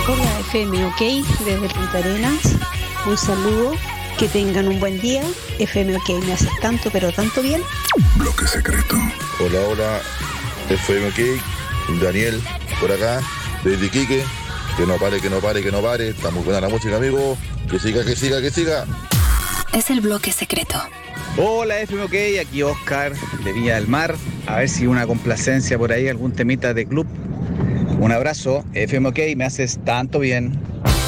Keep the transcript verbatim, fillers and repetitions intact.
Hola F M OK desde Punta Arenas, un saludo, que tengan un buen día. F M OK me hace tanto pero tanto bien. Bloque secreto. Hola, hola, F M OK, Daniel, por acá, desde Iquique, que no pare, que no pare, que no pare, está muy buena la música, amigo, que siga, que siga, que siga. Es el bloque secreto. Hola F M OK, aquí Oscar de Villa del Mar, a ver si una complacencia por ahí, algún temita de club. Un abrazo, F M OK, me haces tanto bien.